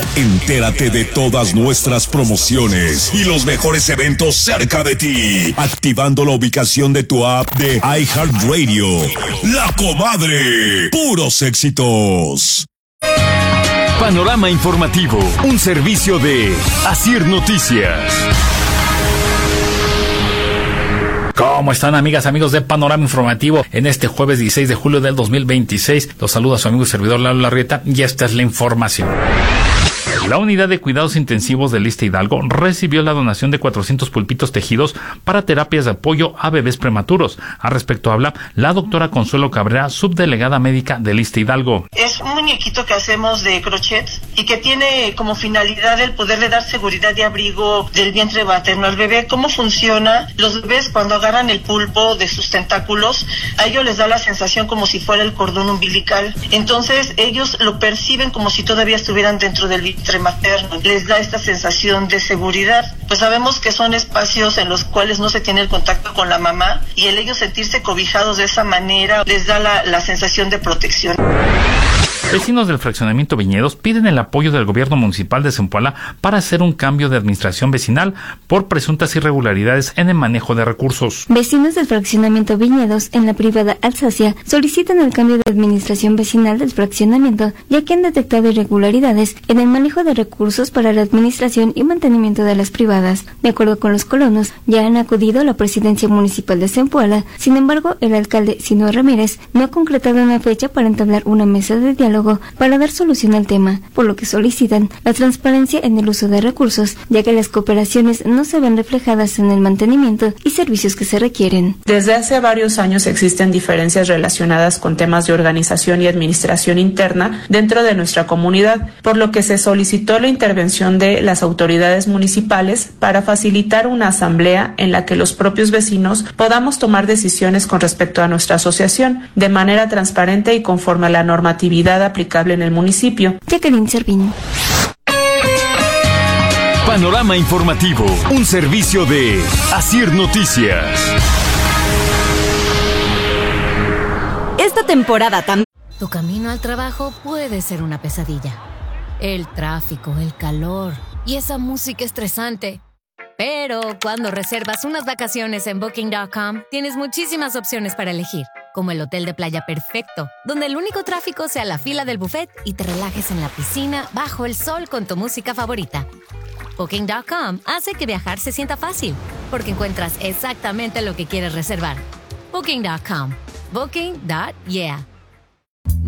Entérate de todas nuestras promociones y los mejores eventos cerca de ti, activando la ubicación de tu app de iHeartRadio. La Comadre, puros éxitos. Panorama Informativo, un servicio de Asir Noticias. ¿Cómo están, amigas, amigos de Panorama Informativo? En este jueves 16 de julio del 2026, los saluda su amigo y servidor Lalo Larrieta y esta es la información. La unidad de cuidados intensivos del ISSSTE Hidalgo recibió la donación de 400 pulpitos tejidos para terapias de apoyo a bebés prematuros. Al respecto habla la doctora Consuelo Cabrera, subdelegada médica del ISSSTE Hidalgo. Es un muñequito que hacemos de crochet y que tiene como finalidad el poderle dar seguridad y abrigo del vientre materno al bebé. ¿Cómo funciona? Los bebés, cuando agarran el pulpo de sus tentáculos, a ellos les da la sensación como si fuera el cordón umbilical. Entonces ellos lo perciben como si todavía estuvieran dentro del vientre materno. Les da esta sensación de seguridad. Pues sabemos que son espacios en los cuales no se tiene el contacto con la mamá y el ellos sentirse cobijados de esa manera les da la sensación de protección. Vecinos del fraccionamiento Viñedos piden el apoyo del gobierno municipal de Zempoala para hacer un cambio de administración vecinal por presuntas irregularidades en el manejo de recursos. Vecinos del fraccionamiento Viñedos en la privada Alsacia solicitan el cambio de administración vecinal del fraccionamiento, ya que han detectado irregularidades en el manejo de recursos para la administración y mantenimiento de las privadas. De acuerdo con los colonos, ya han acudido a la presidencia municipal de Zempoala. Sin embargo, el alcalde Sinúa Ramírez no ha concretado una fecha para entablar una mesa de diálogo para dar solución al tema, por lo que solicitan la transparencia en el uso de recursos, ya que las cooperaciones no se ven reflejadas en el mantenimiento y servicios que se requieren. Desde hace varios años existen diferencias relacionadas con temas de organización y administración interna dentro de nuestra comunidad, por lo que se solicitó la intervención de las autoridades municipales para facilitar una asamblea en la que los propios vecinos podamos tomar decisiones con respecto a nuestra asociación de manera transparente y conforme a la normatividad aplicable en el municipio. Jacqueline Servín. Panorama Informativo, un servicio de Asir Noticias. Esta temporada también. Tu camino al trabajo puede ser una pesadilla. El tráfico, el calor y esa música estresante. Pero cuando reservas unas vacaciones en Booking.com, tienes muchísimas opciones para elegir, como el hotel de playa perfecto, donde el único tráfico sea la fila del buffet y te relajes en la piscina bajo el sol con tu música favorita. Booking.com hace que viajar se sienta fácil, porque encuentras exactamente lo que quieres reservar. Booking.com. Booking.yeah.